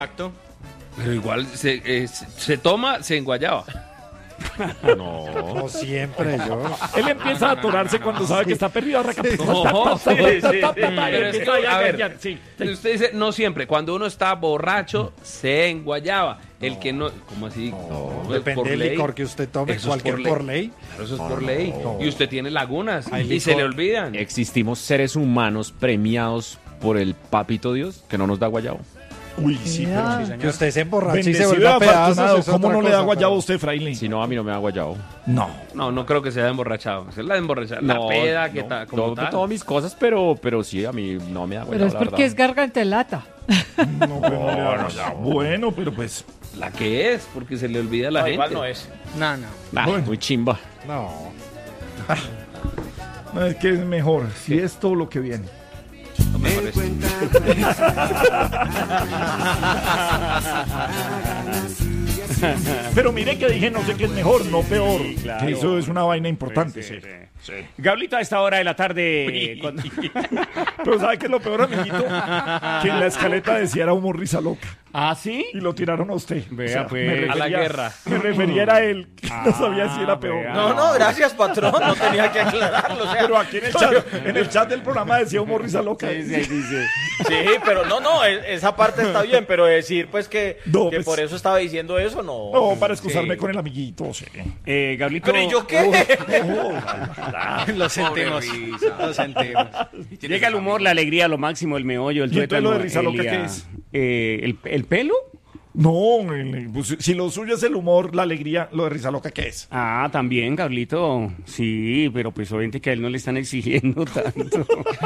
Exacto. Pero igual se toma, se enguayaba. No. Siempre yo. Él empieza a atorarse cuando sabe que está perdido. Pero es que, a ver, usted dice, no siempre. Cuando uno está borracho, se enguayaba. El que no, ¿cómo así? No, No, depende por del ley. licor que usted tome, Eso es cualquier por ley. Claro, eso es por ley. no. Y usted tiene lagunas Hay y se le licor. olvidan. Existimos seres humanos premiados por el papito Dios que no nos da guayabo. Uy, sí, pero Que usted se emborrache y se bendecido vuelva a pedazos. afortunado. es ¿Cómo otra no le da cosa, guayabo a pero- usted, fraile? Si no, a mí no me da guayabo. No. No creo que sea emborrachado. Es la emborrachada. La peda que está como tal. Todas mis cosas, pero sí, a mí no me da guayabo. Pero es la porque es verdad. garganta lata. No, pero no le da guayabo. Bueno, pero pues. La que es, porque se le olvida a la gente. Igual no es. No. Ah, Bueno. muy chimba. No. No, es que es mejor. Si es todo lo que viene. No me parece. Pero mire que dije no sé qué es mejor, no peor. claro. Que eso es una vaina importante. Sí, Sí. sí. Gablito, a esta hora de la tarde. Pero ¿sabe qué es lo peor, amiguito? Que en la escaleta decía era humor risa loca. ¿Ah, sí? Y lo tiraron a usted. Vea, pues. me A la guerra. Me refería era a él. Que no sabía si era peor. vea. No, gracias, patrón. No tenía que aclararlo. O sea, Pero aquí en el chat del programa decía humor risa loca. sí, pero no, esa parte está bien, pero decir pues que Pues, por eso estaba diciendo eso, no. No, para excusarme Sí. con el amiguito. Sí. Gablito. Pero ¿y yo qué? Lo sentimos. Lo sentimos. Llega el humor, la alegría, lo máximo, el meollo, el ¿Y entonces lo de tuétano, risa loca Elia. qué es? ¿El pelo? No, pues, si lo suyo es el humor, la alegría, lo de risa loca, ¿qué es? Ah, también, Gablito. Sí, pero pues obviamente que a él no le están exigiendo tanto.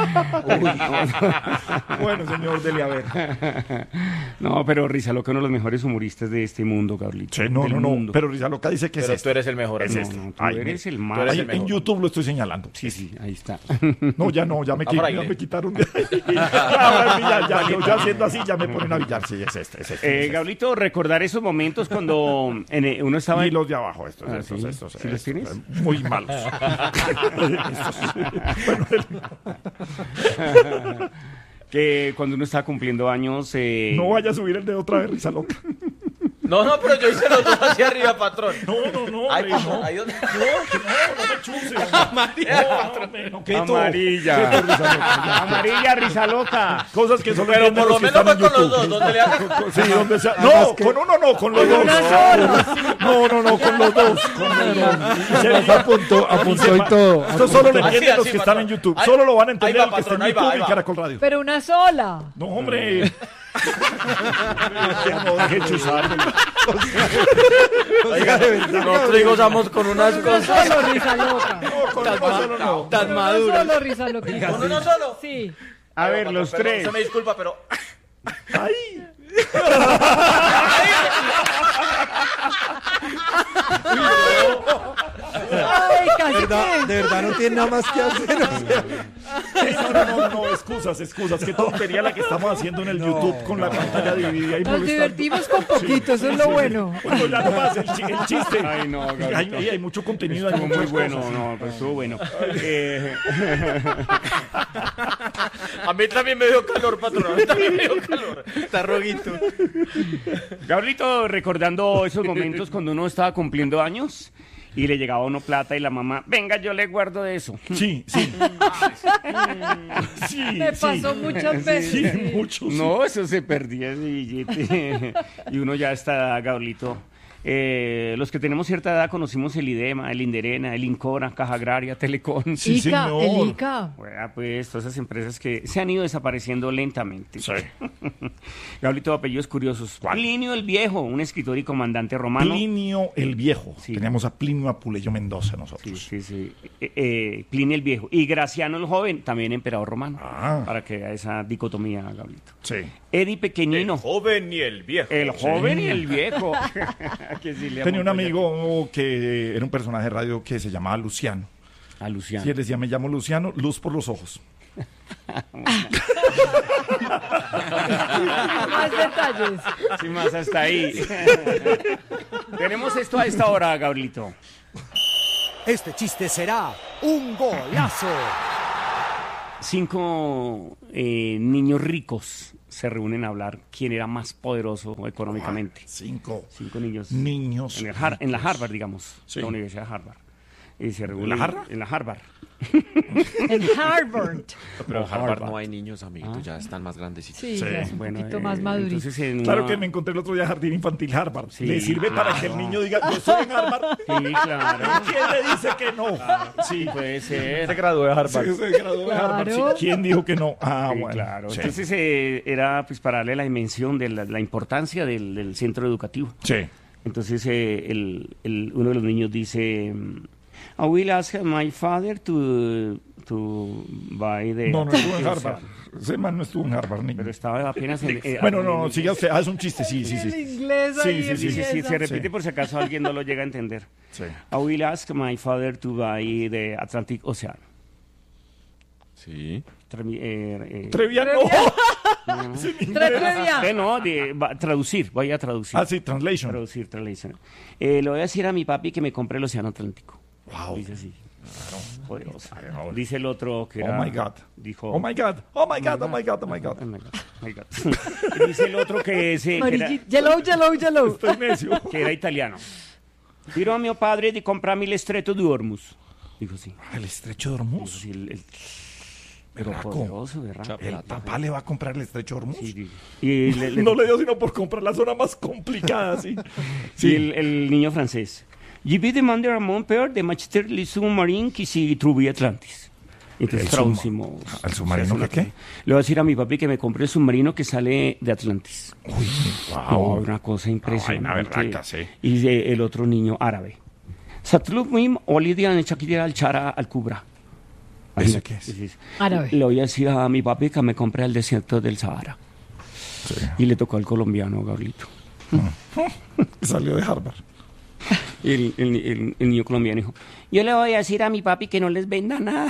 Bueno, señor Dele, a ver. No, pero Risa Loca, uno de los mejores humoristas de este mundo, Gablito. Sí, no, Del no, no. mundo. Pero risa loca dice que Pero es tú eres el mejor. Es ¿no? este. No, tú Ay, eres mire. el más. eres Ahí el mejor. en YouTube lo estoy señalando. Sí, ahí está. No, ya no, ya me por ahí, quitaron de ahí. Ahora sí, yo haciendo así ya me ponen a billar. Sí, es este. Gablito, recordar esos momentos cuando uno estaba Y los de abajo, estos, Ah, estos, ¿sí? estos. ¿Sí los tienes? Muy malos. que cuando uno estaba cumpliendo años. No vaya a subir el dedo otra vez, risa loca. No, pero yo hice los dos hacia arriba, patrón. No, Ay, hombre, patrón, no. ahí donde. No me chuse. No, qué todo. Amarilla. Qué todo, risa loca. Amarilla, Risa Loca. Cosas que solo Pero entienden por lo los que menos están fue en con los YouTube. dos, donde le hagan. Sí, donde sea. No, con uno no, con los dos. No, con los dos. Apuntó y todo. Esto solo lo Así, entienden los así, que están en patrón. YouTube. Ahí- Solo lo van a ahí entender va, los que están en patrón, ahí va, YouTube ahí y va. Caracol Radio. Pero una sola. No, hombre. No deje chuzarme. Oiga, nosotros gozamos con unas Una cosas. solo risa loca. No, con uno solo no. Tan Una maduro. solo risa loca. ¿Con uno solo? Sí. A ver, Patrón, los perdón, tres. Se me disculpa, pero. Ay. Ay, casi que. De verdad no tiene nada más que hacer. o sea. No, excusas. Qué tontería la que estamos haciendo en el YouTube con la pantalla dividida y Nos molestando. divertimos con poquito, eso es lo bueno. Bueno, ya no más, el chiste. Ay, no, Gablito. Hay mucho contenido. Estuvo hay muy muchas bueno, cosas. no, pues estuvo bueno. A mí también me dio calor, patrón. A mí también me dio calor. Está roguito. Gablito, recordando esos momentos cuando uno estaba cumpliendo años y le llegaba a uno plata y la mamá, venga, yo le guardo de eso. Sí. Me pasó muchas veces. Sí, sí. mucho. sí. No, eso se perdía ese billete. Y uno ya está, Gablito. Los que tenemos cierta edad conocimos el IDEMA, el Inderena, el Incora, Caja Agraria, Telecom. Sí, Ica, señor. el Ica. Bueno, pues todas esas empresas que se han ido desapareciendo lentamente. Sí. Gablito, apellidos curiosos. Plinio el Viejo, un escritor y comandante romano. Plinio el Viejo. Sí. Teníamos a Plinio Apuleyo Mendoza nosotros. Sí. Plinio el Viejo. Y Graciano el Joven, también emperador romano. Ah. Para que haya esa dicotomía, Gablito. Sí. Edi Pequeñino. Joven y el viejo. El joven y el viejo. Que sí le Tenía un amo, amigo que era un personaje de radio que se llamaba Luciano. A Luciano. Sí, él decía, me llamo Luciano, luz por los ojos. Más detalles. Sin más, hasta ahí. Tenemos esto a esta hora, Gablito. Este chiste será un golazo. 5 niños ricos se reúnen a hablar quién era más poderoso económicamente. 5 niños. niños. En la Harvard, digamos. Sí. La Universidad de Harvard. Y se reúnen, ¿En la Harvard? En la Harvard. En Harvard. Pero en Harvard Harvard. no hay niños, amiguitos, ya están más grandecitos. Sí, Sí. ya es un Bueno, poquito más madurito. entonces en Claro una- que me encontré el otro día Jardín Infantil Harvard. Sí. Le sirve para que el niño diga, yo estoy en Harvard. Sí, claro. ¿Quién le dice que no? Sí. Puede ser. Se graduó de Harvard. Sí, se graduó de Harvard. Claro. Sí. ¿Quién dijo que no? Ah, Sí, bueno. claro. Sí. Entonces era pues para darle la dimensión de la importancia del centro educativo. Sí. Entonces uno de los niños dice, I will ask my father to buy the... No estuvo en O Harvard. sea, Ese man no estuvo en Harvard, niño. pero estaba apenas en... Bueno, no, siga usted. Ah, es un chiste, sí. El inglés Sí, ahí sí, sí, Sí, empieza. se repite Sí. por si acaso alguien no lo llega a entender. Sí. I will ask my father to buy the Atlantic Ocean. Sí. Trevia no. Trevia. No, traducir, voy a traducir. Ah, sí, translation. Translation. Le voy a decir a mi papi que me compre el Océano Atlántico. Wow. Dice así. Poderoso. Claro. Dice el otro que Oh era... my God. Dijo... Oh my God. Oh my God. Oh my God. Oh my God. Oh my God, oh my God. Dice el otro que Yellow. Estoy necio. era italiano. Dirò a mio padre di comprarmi il stretto di Hormuz. Dijo así. El estrecho de Dijo Hormuz. así, Pero poderoso, ¿verdad? el papá le va a comprar el estrecho de Hormuz. Sí, sí. Y No le dio sino por comprar la zona más complicada, sí. Sí, el niño francés. Je vais demander à mon père de m'acheter le sous-marin qui se trouve Atlantis. Entonces ¿El traducimos. ¿El submarino que qué? Le voy a decir a mi papi que me compre el submarino que sale de Atlantis. Uy, No, wow. una cosa impresionante. vaina berraca, sí. Y el otro niño árabe. Satlub Mim, Olidian Shakira al Chara al Kubra. ¿Ese qué es? Sí. Árabe. Le voy a decir a mi papi que me compre el desierto del Sahara. Sí. Y le tocó al colombiano, Gabrielito. Salió de Harvard. Y el niño colombiano dijo, yo le voy a decir a mi papi que no les venda nada.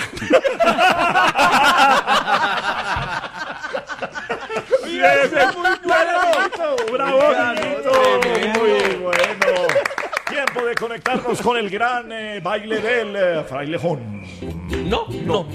¡Ese es muy bueno! ¡Bravo, niñito! Muy bueno. Tiempo de conectarnos con el gran baile del frailejón. No.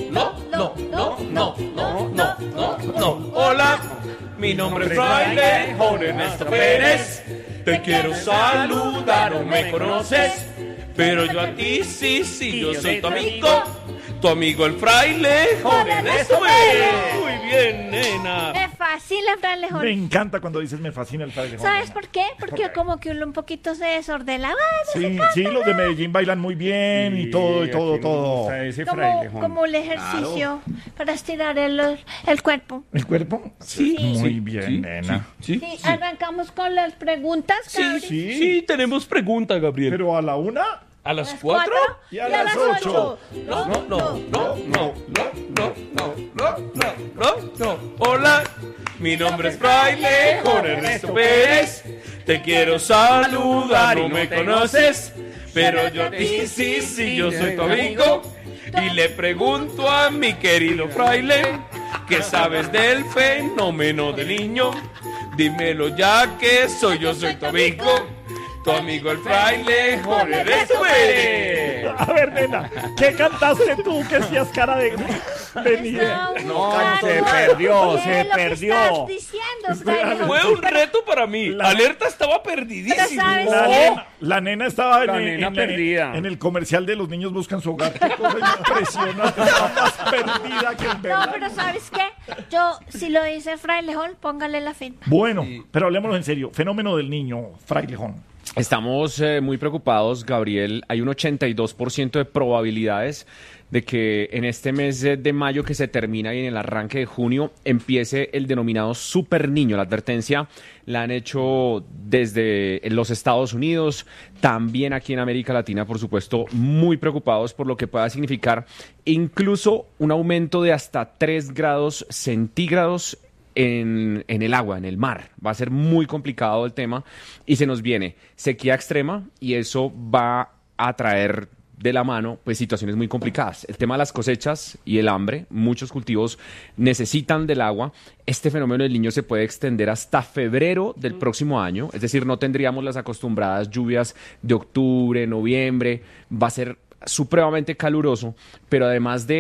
Hola, mi nombre es Fraile Jorge Ernesto Pérez. Te quiero saludar, no me conoces, pero yo a ti sí, yo soy tu amigo el Fraile Jorge Ernesto Pérez. Muy bien, nena. Me fascina, Fran Lejón. Me encanta cuando dices me fascina el frailejón. ¿Sabes por qué? Porque como que uno un poquito se desordena. Sí, los de Medellín bailan muy bien y todo. Ese Como, frailejón. como el ejercicio para estirar el cuerpo. ¿El cuerpo? Sí, Muy sí, bien, sí, nena. Sí, arrancamos con las preguntas, Gabriel. Sí, tenemos pregunta, Gabriel. Pero a la una ¿A las Las 4? y a las 8. No. Hola, mi nombre es Fraile Jorge Ernesto Pérez. Te quiero saludar, no me conoces, pero yo a ti sí, yo soy tu amigo. Y le pregunto a mi querido Fraile, ¿qué sabes del fenómeno del niño? Dímelo ya que soy tu amigo. Tu amigo el Fraile Jorge Ernesto Pérez. A ver, nena, ¿qué cantaste tú que hacías cara de ni idea? No, se perdió, ¿Qué se es lo que perdió. estás diciendo, Fran Lejón? Fue un reto para mí. Alerta estaba perdidísimo. Pero ¿sabes La qué? nena, la nena estaba La nena perdida. en el comercial de Los Niños Buscan Su Hogar. Qué cosa impresionante. Estaba más perdida que el No, verdad. pero ¿sabes qué? Yo, si lo dice Fray Lejón, póngale la firma. Bueno, pero hablemoslo en serio. Fenómeno del niño, frailejón. Estamos muy preocupados, Gabriel. Hay un 82% de probabilidades de que en este mes de mayo que se termina y en el arranque de junio empiece el denominado super niño. La advertencia la han hecho desde los Estados Unidos, también aquí en América Latina, por supuesto, muy preocupados por lo que pueda significar incluso un aumento de hasta 3 grados centígrados en el agua, en el mar. Va a ser muy complicado el tema y se nos viene sequía extrema y eso va a traer de la mano pues situaciones muy complicadas. El tema de las cosechas y el hambre, muchos cultivos necesitan del agua. Este fenómeno del niño se puede extender hasta febrero del próximo año, es decir, no tendríamos las acostumbradas lluvias de octubre, noviembre. Va a ser supremamente caluroso, pero además de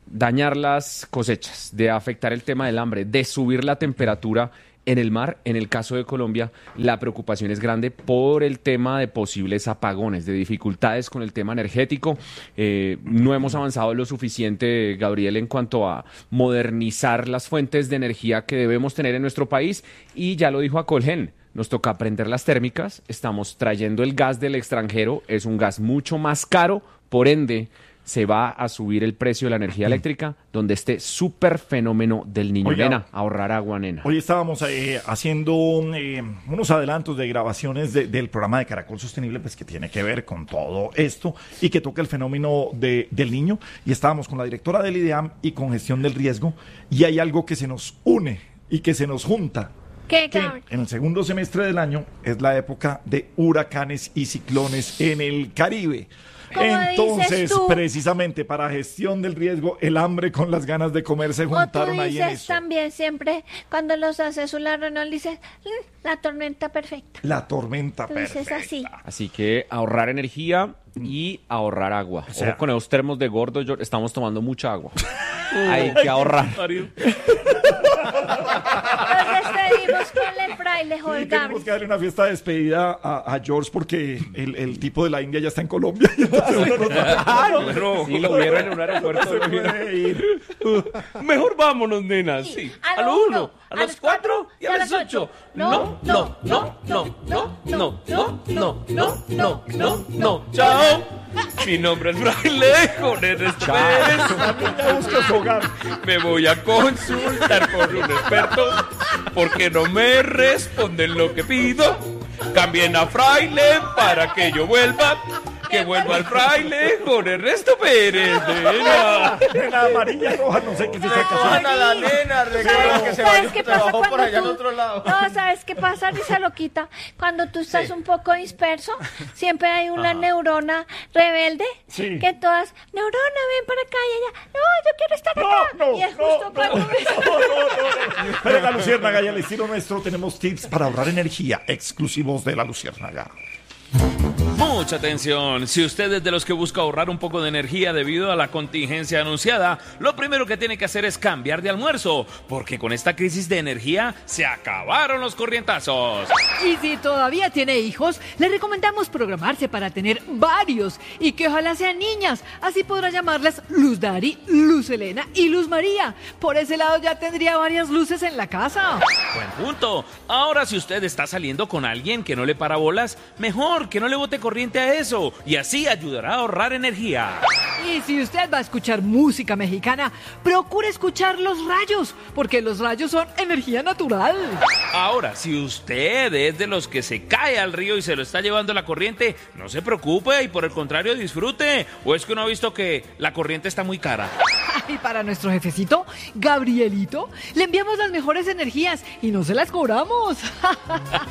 dañar las cosechas, de afectar el tema del hambre, de subir la temperatura en el mar. En el caso de Colombia, la preocupación es grande por el tema de posibles apagones, de dificultades con el tema energético. No hemos avanzado lo suficiente, Gabriel, en cuanto a modernizar las fuentes de energía que debemos tener en nuestro país. Y ya lo dijo Acolgen, nos toca prender las térmicas, estamos trayendo el gas del extranjero, es un gas mucho más caro, por ende se va a subir el precio de la energía eléctrica, donde este súper fenómeno del Niño. Oiga, nena, ahorrar agua, nena. Hoy estábamos haciendo unos adelantos de grabaciones del programa de Caracol Sostenible, pues que tiene que ver con todo esto y que toca el fenómeno del niño. Y estábamos con la directora del IDEAM y con gestión del riesgo. Y hay algo que se nos une y que se nos junta. ¿Qué, Que cabrón? en el segundo semestre del año es la época de huracanes y ciclones en el Caribe. Como Entonces, dices tú. precisamente para gestión del riesgo, el hambre con las ganas de comer se O tú juntaron ahí en dices eso. también siempre, cuando los haces una reunión, dices, la tormenta perfecta. La tormenta Tú dices perfecta. así. Así que ahorrar energía y ahorrar agua. sea- Ojo con esos termos de gordo, estamos tomando mucha agua. Hay que ahorrar. Nos despedimos con el fraile Sí, Holgam. tenemos que darle una fiesta de despedida a George porque el tipo de la India ya está en Colombia. Y entonces uno no Claro. Sí, lo vieron en un aeropuerto. se puede ir. Mejor vámonos, nenas. Sí. A A lo lo uno, 1, a los 4 y a los 8. No, no, no, no, no, no, no, no, no, no, no, no. Chao. Mi nombre es Fraile Jones Pérez. La niña busca su hogar. Me voy a consultar con un experto porque no me responden lo que pido. Cambien a Fraile para que yo vuelva. Que vuelva el Fraile con Ernesto Pérez. Nena. Nena amarilla, roja, no sé qué se saca. Ana, la nena, recuerda que se ¿Sabes bajó, qué se pasa bajó por cuando allá tú- al otro lado. No, ¿sabes qué pasa, Risa Loquita? Cuando tú estás un poco disperso, siempre hay una neurona rebelde Sí. que todas, neurona, ven para acá y ella, no, yo quiero estar acá. No, y es justo cuando Pero en la Luciérnaga y al estilo nuestro tenemos tips para ahorrar energía exclusivos de la Luciérnaga. Mucha atención, si usted es de los que busca ahorrar un poco de energía debido a la contingencia anunciada, lo primero que tiene que hacer es cambiar de almuerzo, porque con esta crisis de energía se acabaron los corrientazos. Y si todavía tiene hijos, le recomendamos programarse para tener varios y que ojalá sean niñas. Así podrá llamarlas Luz Dari, Luz Elena y Luz María. Por ese lado ya tendría varias luces en la casa. Buen punto. Ahora si usted está saliendo con alguien que no le para bolas, mejor que no le bote corriente a eso y así ayudará a ahorrar energía. Y si usted va a escuchar música mexicana, procure escuchar los rayos, porque los rayos son energía natural. Ahora, si usted es de los que se cae al río y se lo está llevando la corriente, no se preocupe y por el contrario disfrute. ¿O es que uno ha visto que la corriente está muy cara? Y para nuestro jefecito, Gabrielito, le enviamos las mejores energías y no se las cobramos.